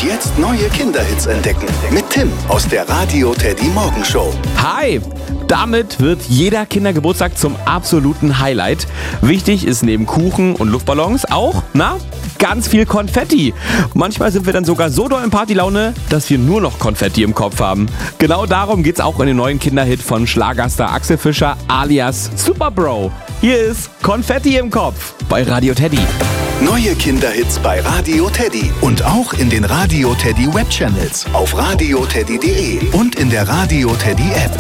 Und jetzt neue Kinderhits entdecken. Mit Tim aus der Radio Teddy Morgenshow. Hi! Damit wird jeder Kindergeburtstag zum absoluten Highlight. Wichtig ist neben Kuchen und Luftballons auch, ganz viel Konfetti. Manchmal sind wir dann sogar so doll in Partylaune, dass wir nur noch Konfetti im Kopf haben. Genau darum geht's auch in den neuen Kinderhit von Schlagerstar Axel Fischer alias Super Bro. Hier ist Konfetti im Kopf bei Radio Teddy. Neue Kinderhits bei Radio Teddy und auch in den Radio Teddy Webchannels auf radioteddy.de und in der Radio Teddy App.